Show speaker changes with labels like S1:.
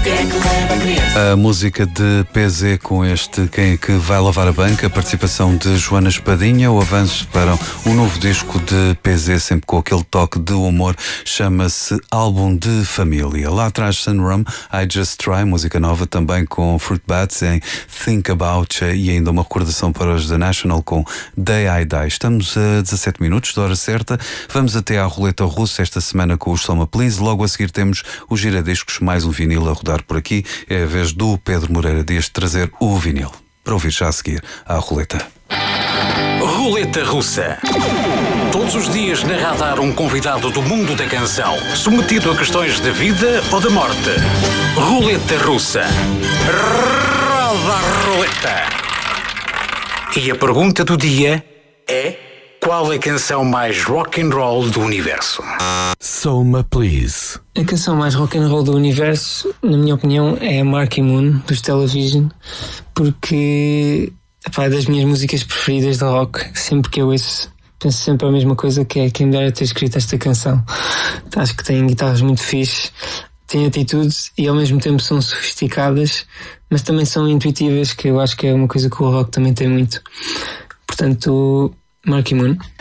S1: Quem é que leva a criança?
S2: A música de PZ com este Quem é que vai lavar a banca, a participação de Joana Espadinha, o avanço para um novo disco de PZ, sempre com aquele toque de humor, chama-se Álbum de Família. Lá atrás Sunrum, I Just Try, música nova também com Fruit Bats em Think About You, e ainda uma recordação para os The National com Day I Die. Estamos a 17 minutos da hora certa, vamos até à roleta russa esta semana com o Soma Please, logo a seguir temos o Giradiscos, mais um vinil a rodar por aqui. É a vez do Pedro Moreira Dias de trazer o vinil. Para ouvir já a seguir à roleta.
S3: Roleta Russa. Todos os dias na Radar um convidado do mundo da canção, submetido a questões da vida ou da morte. Roleta Russa. Roda a roleta. E a pergunta do dia é: qual a canção mais rock and roll do universo?
S4: Soma Please.
S5: A canção mais rock and roll do universo, na minha opinião, é a Marquee Moon, dos Television, porque é das minhas músicas preferidas de rock. Sempre que eu ouço, penso sempre a mesma coisa, que é quem me dera ter escrito esta canção. Acho que tem guitarras muito fixe, têm atitudes e ao mesmo tempo são sofisticadas, mas também são intuitivas, que eu acho que é uma coisa que o rock também tem muito. Portanto, Marquee Moon.